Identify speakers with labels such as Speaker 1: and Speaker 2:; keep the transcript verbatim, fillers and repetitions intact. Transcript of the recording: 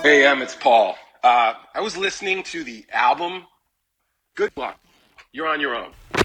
Speaker 1: Hey, Em, it's Paul. Uh, I was listening to the album. Good luck. You're on your own.